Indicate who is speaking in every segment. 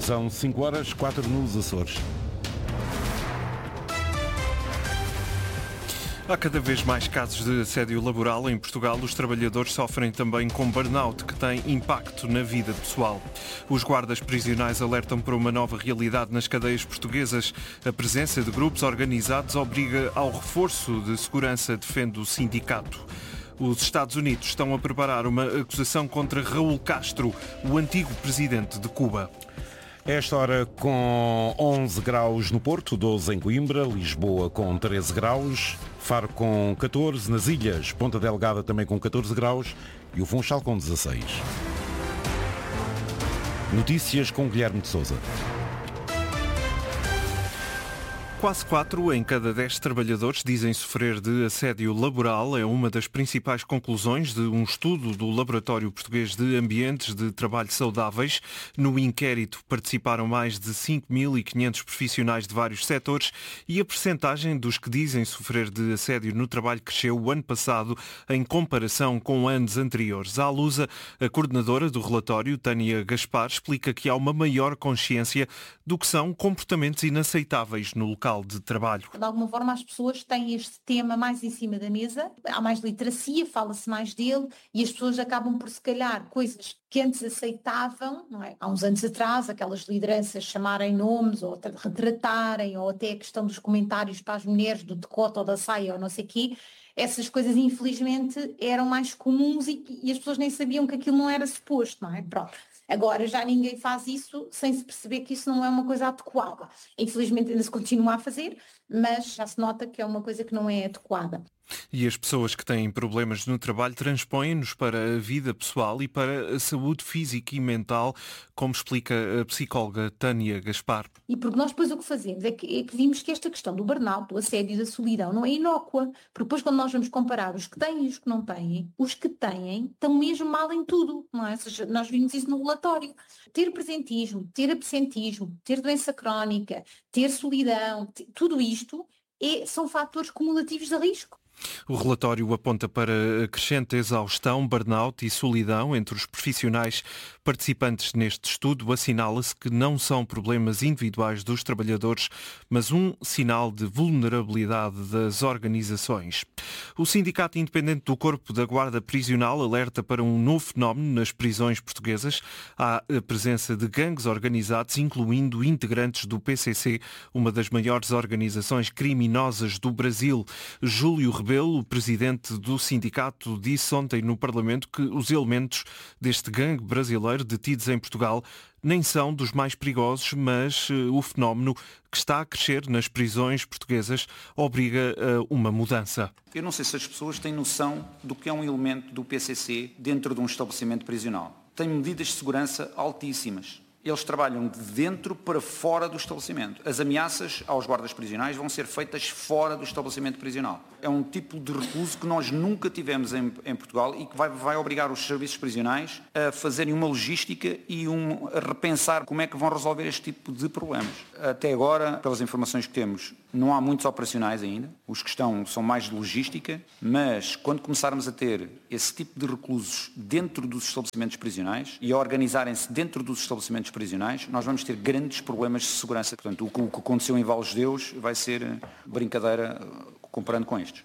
Speaker 1: São 5h04 nos Açores.
Speaker 2: Há cada vez mais casos de assédio laboral em Portugal. Os trabalhadores sofrem também com burnout, que tem impacto na vida pessoal. Os guardas prisionais alertam para uma nova realidade nas cadeias portuguesas. A presença de grupos organizados obriga ao reforço de segurança, defende o sindicato. Os Estados Unidos estão a preparar uma acusação contra Raul Castro, o antigo presidente de Cuba.
Speaker 1: Esta hora com 11 graus no Porto, 12 em Coimbra, Lisboa com 13 graus, Faro com 14, nas ilhas, Ponta Delgada também com 14 graus e o Funchal com 16. Notícias com Guilherme de Sousa.
Speaker 2: Quase 4 em cada 10 trabalhadores dizem sofrer de assédio laboral. É uma das principais conclusões de um estudo do Laboratório Português de Ambientes de Trabalho Saudáveis. No inquérito participaram mais de 5.500 profissionais de vários setores e a percentagem dos que dizem sofrer de assédio no trabalho cresceu o ano passado em comparação com anos anteriores. À Lusa, a coordenadora do relatório, Tânia Gaspar, explica que há uma maior consciência do que são comportamentos inaceitáveis no local de trabalho.
Speaker 3: De alguma forma as pessoas têm este tema mais em cima da mesa, há mais literacia, fala-se mais dele e as pessoas acabam por, se calhar, coisas que antes aceitavam, não é? Há uns anos atrás, aquelas lideranças chamarem nomes ou retratarem, ou até a questão dos comentários para as mulheres do decote ou da saia ou não sei o quê, essas coisas infelizmente eram mais comuns e as pessoas nem sabiam que aquilo não era suposto, não é? Pronto. Agora já ninguém faz isso sem se perceber que isso não é uma coisa adequada. Infelizmente ainda se continua a fazer, mas já se nota que é uma coisa que não é adequada.
Speaker 2: E as pessoas que têm problemas no trabalho transpõem-nos para a vida pessoal e para a saúde física e mental, como explica a psicóloga Tânia Gaspar.
Speaker 3: E porque nós depois o que fazemos é que vimos que esta questão do burnout, do assédio e da solidão não é inócua, porque depois quando nós vamos comparar os que têm e os que não têm, os que têm estão mesmo mal em tudo, não é? Ou seja, nós vimos isso no relatório. Ter presentismo, ter absentismo, ter doença crónica, ter solidão, tudo isto são fatores cumulativos de risco.
Speaker 2: O relatório aponta para a crescente exaustão, burnout e solidão entre os profissionais participantes neste estudo. Assinala-se que não são problemas individuais dos trabalhadores, mas um sinal de vulnerabilidade das organizações. O Sindicato Independente do Corpo da Guarda Prisional alerta para um novo fenómeno nas prisões portuguesas. Há a presença de gangues organizados, incluindo integrantes do PCC, uma das maiores organizações criminosas do Brasil. Júlio Rebelo, o presidente do sindicato, disse ontem no Parlamento que os elementos deste gangue brasileiro detidos em Portugal nem são dos mais perigosos, mas o fenómeno que está a crescer nas prisões portuguesas obriga a uma mudança.
Speaker 4: Eu não sei se as pessoas têm noção do que é um elemento do PCC dentro de um estabelecimento prisional. Tem medidas de segurança altíssimas. Eles trabalham de dentro para fora do estabelecimento. As ameaças aos guardas prisionais vão ser feitas fora do estabelecimento prisional. É um tipo de recluso que nós nunca tivemos em Portugal e que vai obrigar os serviços prisionais a fazerem uma logística e a repensar como é que vão resolver este tipo de problemas. Até agora, pelas informações que temos, não há muitos operacionais ainda. Os que estão são mais de logística, mas quando começarmos a ter esse tipo de reclusos dentro dos estabelecimentos prisionais e a organizarem-se dentro dos estabelecimentos prisionais, nós vamos ter grandes problemas de segurança. Portanto, o que aconteceu em Valos de Deus vai ser brincadeira comparando com estes.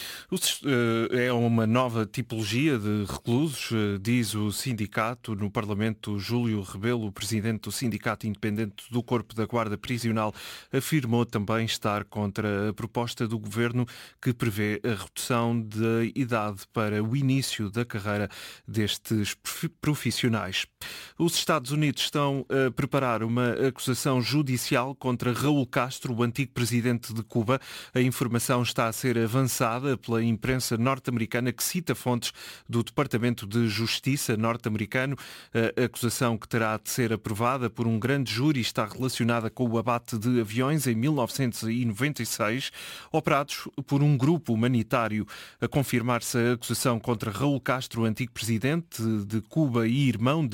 Speaker 2: É uma nova tipologia de reclusos, diz o sindicato. No Parlamento, Júlio Rebelo, o presidente do Sindicato Independente do Corpo da Guarda Prisional, afirmou também estar contra a proposta do governo que prevê a redução da idade para o início da carreira destes profissionais. Os Estados Unidos estão a preparar uma acusação judicial contra Raul Castro, o antigo presidente de Cuba. A informação está a ser avançada pela imprensa norte-americana, que cita fontes do Departamento de Justiça norte-americano. A acusação, que terá de ser aprovada por um grande júri, está relacionada com o abate de aviões em 1996, operados por um grupo humanitário. A confirmar-se a acusação contra Raul Castro, antigo presidente de Cuba e irmão de Fidel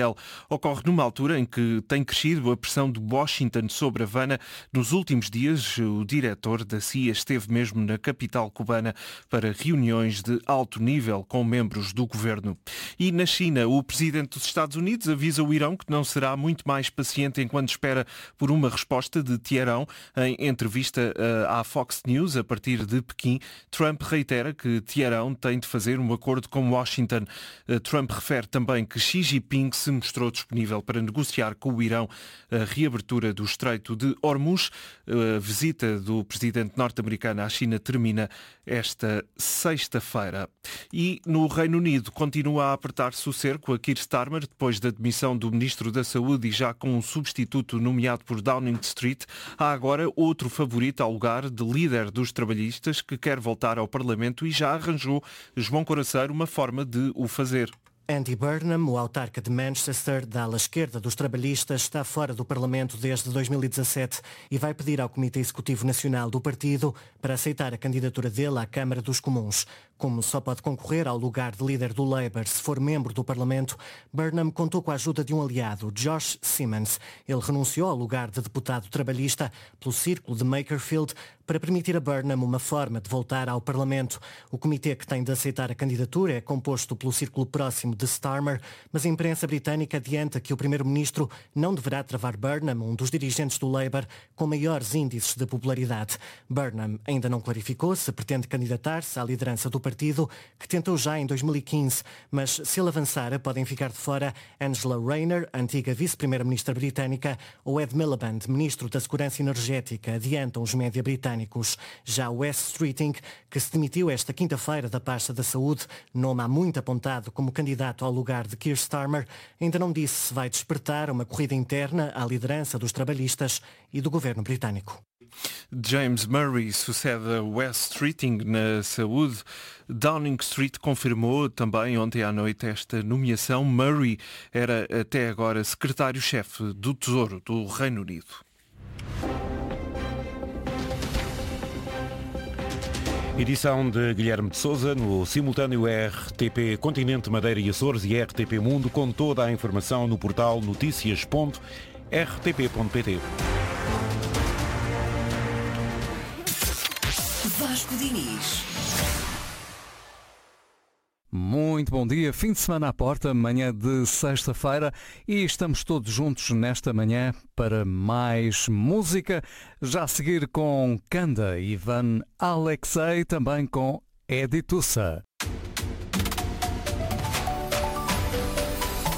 Speaker 2: Israel ocorre numa altura em que tem crescido a pressão de Washington sobre Havana. Nos últimos dias, o diretor da CIA esteve mesmo na capital cubana para reuniões de alto nível com membros do governo. E na China, o presidente dos Estados Unidos avisa o Irão que não será muito mais paciente enquanto espera por uma resposta de Teherão. Em entrevista à Fox News, a partir de Pequim, Trump reitera que Teherão tem de fazer um acordo com Washington. Trump refere também que Xi Jinping se mostrou disponível para negociar com o Irão a reabertura do Estreito de Hormuz. A visita do presidente norte-americano à China termina esta sexta-feira. E no Reino Unido continua a apertar-se o cerco a Keir Starmer, depois da demissão do Ministro da Saúde e já com um substituto nomeado por Downing Street. Há agora outro favorito ao lugar de líder dos trabalhistas que quer voltar ao Parlamento e já arranjou, João Coraceiro, uma forma de o fazer.
Speaker 5: Andy Burnham, o autarca de Manchester, da ala esquerda dos trabalhistas, está fora do Parlamento desde 2017 e vai pedir ao Comitê Executivo Nacional do partido para aceitar a candidatura dele à Câmara dos Comuns. Como só pode concorrer ao lugar de líder do Labour se for membro do Parlamento, Burnham contou com a ajuda de um aliado, Josh Simmons. Ele renunciou ao lugar de deputado trabalhista pelo Círculo de Makerfield para permitir a Burnham uma forma de voltar ao Parlamento. O comitê que tem de aceitar a candidatura é composto pelo círculo próximo de Starmer, mas a imprensa britânica adianta que o primeiro-ministro não deverá travar Burnham, um dos dirigentes do Labour, com maiores índices de popularidade. Burnham ainda não clarificou se pretende candidatar-se à liderança do partido, que tentou já em 2015, mas se ele avançar, podem ficar de fora Angela Rayner, antiga vice-primeira-ministra britânica, ou Ed Miliband, ministro da Segurança Energética, adiantam os média britânicos. Já Wes Streeting, que se demitiu esta quinta-feira da pasta da saúde, nome há muito apontado como candidato ao lugar de Keir Starmer, ainda não disse se vai despertar uma corrida interna à liderança dos trabalhistas e do governo britânico.
Speaker 2: James Murray sucede a Wes Streeting na saúde. Downing Street confirmou também ontem à noite esta nomeação. Murray era até agora secretário-chefe do Tesouro do Reino Unido.
Speaker 1: Edição de Guilherme de Sousa, no simultâneo RTP Continente, Madeira e Açores e RTP Mundo, com toda a informação no portal noticias.rtp.pt.
Speaker 6: Vasco Diniz.
Speaker 7: Muito bom dia, fim de semana à porta, manhã de sexta-feira e estamos todos juntos nesta manhã para mais música, já a seguir com Kanda, Ivan Alexei, também com Edi Tussa.